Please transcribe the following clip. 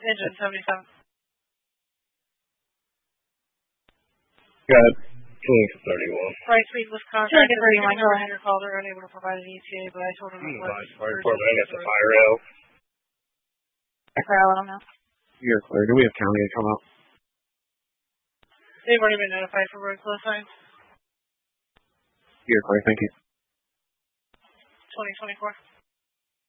Engine 77. Got it. 2031. Price Week was contracted. Your call, they're unable to provide an ETA, but I told them it was. Fire department, I got the fire rail. Let them know. You're clear. Do we have county to come up? They've already been notified for road close signs. You're clear. Thank you. 2024.